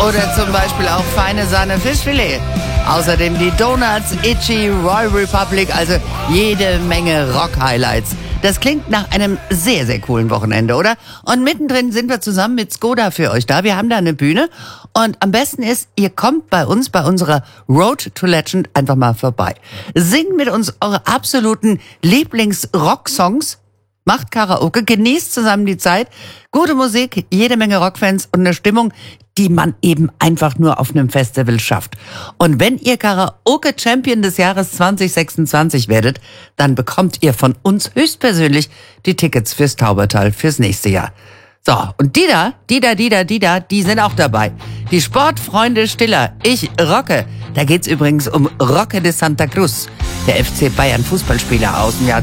Oder zum Beispiel auch feine Sahne Fischfilet. Außerdem die Donuts, Itchy, Royal Republic, also jede Menge Rock-Highlights. Das klingt nach einem sehr, sehr coolen Wochenende, oder? Und mittendrin sind wir zusammen mit Skoda für euch da. Wir haben da eine Bühne. Und am besten ist, ihr kommt bei uns, bei unserer Road to Legend, einfach mal vorbei. Singt mit uns eure absoluten Lieblings-Rock-Songs. Macht Karaoke, genießt zusammen die Zeit. Gute Musik, jede Menge Rockfans und eine Stimmung, die man eben einfach nur auf einem Festival schafft. Und wenn ihr Karaoke-Champion des Jahres 2026 werdet, dann bekommt ihr von uns höchstpersönlich die Tickets fürs Taubertal fürs nächste Jahr. So, und die sind auch dabei. Die Sportfreunde Stiller, ich rocke. Da geht's übrigens um Roque de Santa Cruz, der FC Bayern Fußballspieler aus dem Jahr